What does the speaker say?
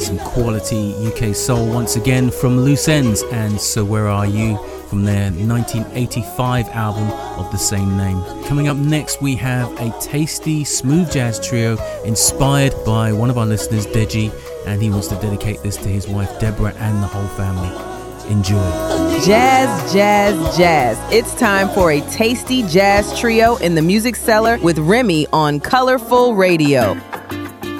some quality UK soul once again from Loose Ends and So Where Are You from their 1985 album of the same name. Coming up next, we have a tasty smooth jazz trio inspired by one of our listeners, Deji, and he wants to dedicate this to his wife Deborah and the whole family. Enjoy. Jazz, jazz, jazz. It's time for a tasty jazz trio in the Music Cellar with Remy on Colorful Radio.